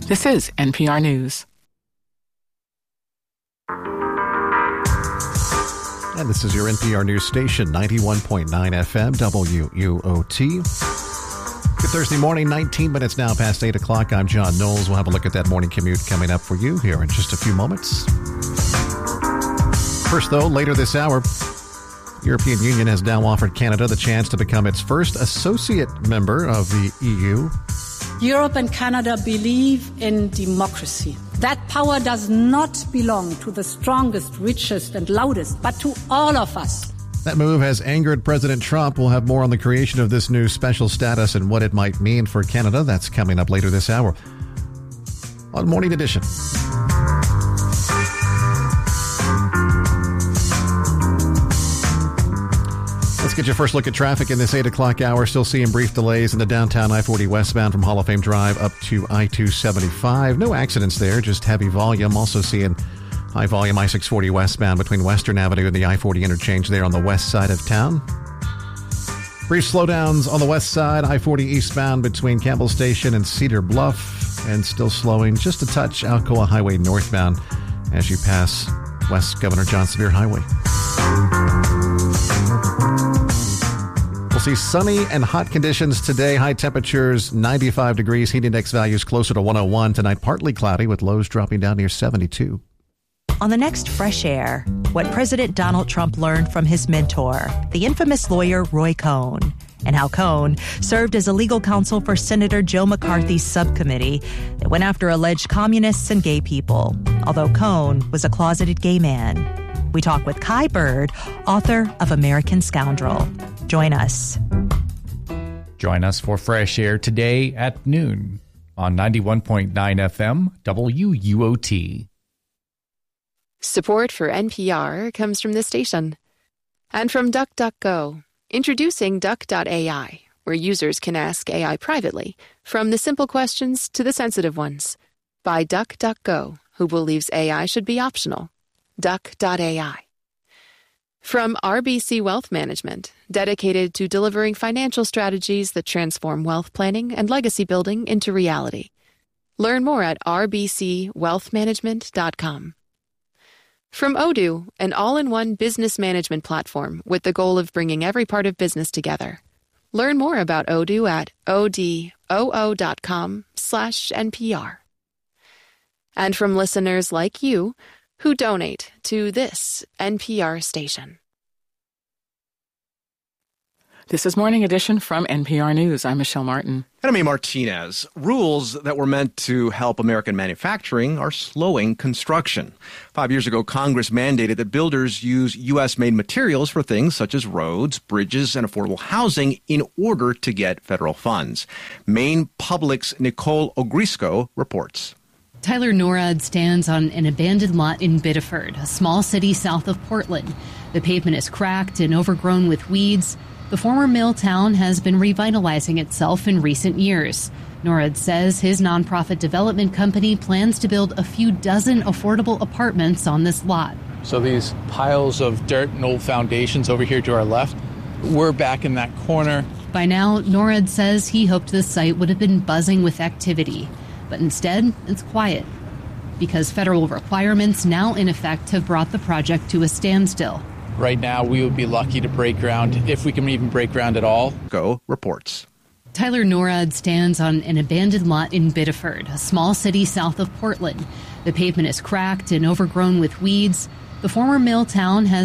This is NPR News. And this is your NPR News station, 91.9 FM, WUOT. Good Thursday morning, 19 minutes now past 8 o'clock. I'm John Knowles. We'll have a look at that morning commute coming up for you here in just a few moments. First, though, later this hour, the European Union has now offered Canada the chance to become its first associate member of the EU. Europe and Canada believe in democracy. That power does not belong to the strongest, richest, and loudest, but to all of us. That move has angered President Trump. We'll have more on the creation of this new special status and what it might mean for Canada. That's coming up later this hour on Morning Edition. Let's get your first look at traffic in this 8 o'clock hour. Still seeing brief delays in the downtown I-40 westbound from Hall of Fame Drive up to I-275. No accidents there, just heavy volume. Also seeing high volume I-640 westbound between Western Avenue and the I-40 interchange there on the west side of town. Brief slowdowns on the west side, I-40 eastbound between Campbell Station and Cedar Bluff. And still slowing just a touch Alcoa Highway northbound as you pass West Governor John Sevier Highway. We'll see sunny and hot conditions today. High temperatures, 95 degrees. Heat index values closer to 101. Tonight, partly cloudy with lows dropping down near 72. On the next Fresh Air, what President Donald Trump learned from his mentor, the infamous lawyer Roy Cohn, and how Cohn served as a legal counsel for Senator Joe McCarthy's subcommittee that went after alleged communists and gay people, although Cohn was a closeted gay man. We talk with Kai Bird, author of American Scoundrel. Join us. Join us for Fresh Air today at noon on 91.9 FM WUOT. Support for NPR comes from this station. And from DuckDuckGo, introducing Duck.ai, where users can ask AI privately, from the simple questions to the sensitive ones. By DuckDuckGo, who believes AI should be optional. Duck.ai. From RBC Wealth Management, dedicated to delivering financial strategies that transform wealth planning and legacy building into reality. Learn more at rbcwealthmanagement.com. From Odoo, an all-in-one business management platform with the goal of bringing every part of business together. Learn more about Odoo at odoo.com/NPR. And from listeners like you, who donate to this NPR station. This is Morning Edition from NPR News. I'm Michelle Martin. And I'm A. Martinez. Rules that were meant to help American manufacturing are slowing construction. 5 years ago, Congress mandated that builders use U.S.-made materials for things such as roads, bridges, and affordable housing in order to get federal funds. Maine Public's Nicole Ogrisco reports. Tyler Norad stands on an abandoned lot in Biddeford, a small city south of Portland. The pavement is cracked and overgrown with weeds. The former mill town has been revitalizing itself in recent years. Norad says his nonprofit development company plans to build a few dozen affordable apartments on this lot. So these piles of dirt and old foundations over here to our left, we're back in that corner. By now, Norad says he hoped the site would have been buzzing with activity. But instead, it's quiet because federal requirements now in effect have brought the project to a standstill. Right now, we would be lucky to break ground, if we can even break ground at all. Go reports. Tyler Norad stands on an abandoned lot in Biddeford, a small city south of Portland. The pavement is cracked and overgrown with weeds. The former mill town has